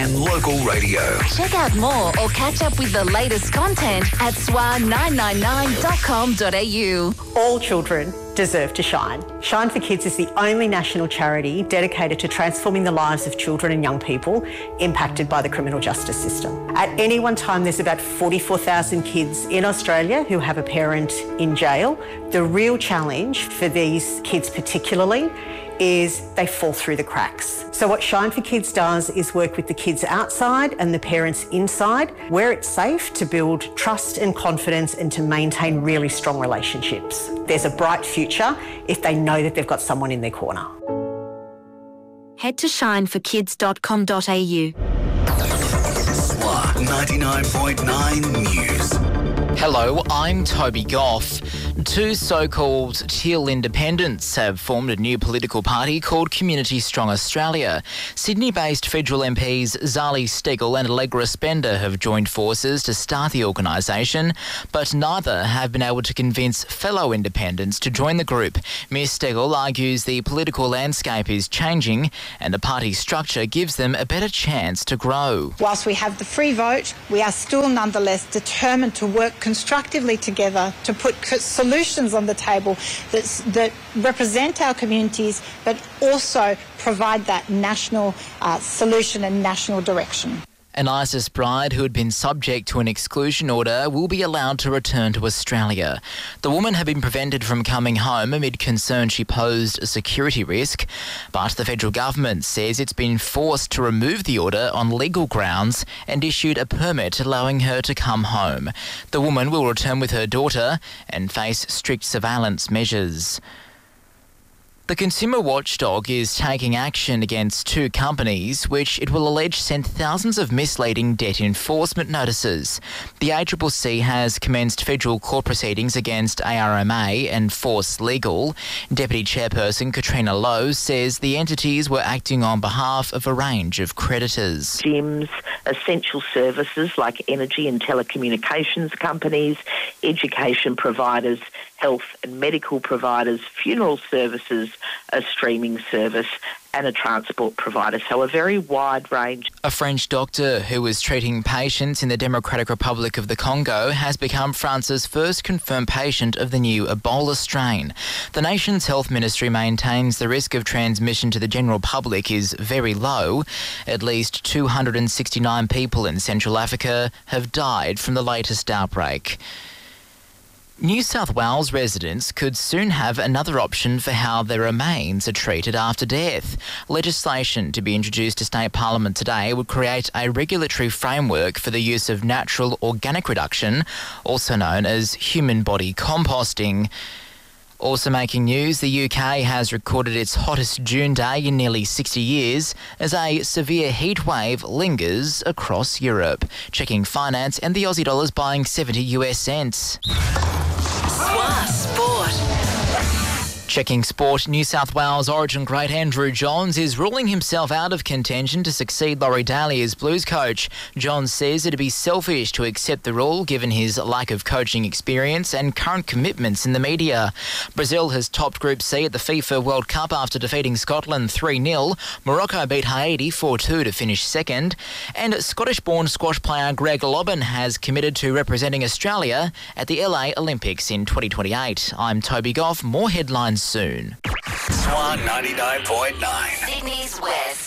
and local radio. Check out more or catch up with the latest content at swa999.com.au. All children deserve to shine. Shine for Kids is the only national charity dedicated to transforming the lives of children and young people impacted by the criminal justice system. At any one time, there's about 44,000 kids in Australia who have a parent in jail. The real challenge for these kids particularly is they fall through the cracks. So what Shine for Kids does is work with the kids outside and the parents inside, where it's safe, to build trust and confidence and to maintain really strong relationships. There's a bright future if they know that they've got someone in their corner. Head to shineforkids.com.au. SWA 99.9 News. Hello, I'm Toby Goff. Two so-called teal independents have formed a new political party called Community Strong Australia. Sydney-based federal MPs Zali Steggall and Allegra Spender have joined forces to start the organisation, but neither have been able to convince fellow independents to join the group. Ms Steggall argues the political landscape is changing and the party structure gives them a better chance to grow. Whilst we have the free vote, we are still nonetheless determined to work constructively together to put solutions on the table that represent our communities but also provide that national solution and national direction. An ISIS bride who had been subject to an exclusion order will be allowed to return to Australia. The woman had been prevented from coming home amid concern she posed a security risk, but the federal government says it's been forced to remove the order on legal grounds and issued a permit allowing her to come home. The woman will return with her daughter and face strict surveillance measures. The consumer watchdog is taking action against two companies which it will allege sent thousands of misleading debt enforcement notices. The ACCC has commenced federal court proceedings against ARMA and Force Legal. Deputy Chairperson Katrina Lowe says the entities were acting on behalf of a range of creditors. Gyms, essential services like energy and telecommunications companies, education providers, health and medical providers, funeral services, a streaming service and a transport provider. So a very wide range. A French doctor who was treating patients in the Democratic Republic of the Congo has become France's first confirmed patient of the new Ebola strain. The nation's health ministry maintains the risk of transmission to the general public is very low. At least 269 people in Central Africa have died from the latest outbreak. New South Wales residents could soon have another option for how their remains are treated after death. Legislation to be introduced to State Parliament today would create a regulatory framework for the use of natural organic reduction, also known as human body composting. Also making news, the UK has recorded its hottest June day in nearly 60 years as a severe heat wave lingers across Europe. Checking finance and the Aussie dollar's buying 70 US cents. SWA Sport. Checking sport, New South Wales Origin great Andrew Johns is ruling himself out of contention to succeed Laurie Daly as Blues coach. Johns says it'd be selfish to accept the rule given his lack of coaching experience and current commitments in the media. Brazil has topped Group C at the FIFA World Cup after defeating Scotland 3-0. Morocco beat Haiti 4-2 to finish second. And Scottish-born squash player Greg Lobban has committed to representing Australia at the LA Olympics in 2028. I'm Toby Goff. More headlines soon. SWA 99.9. Sydney's West.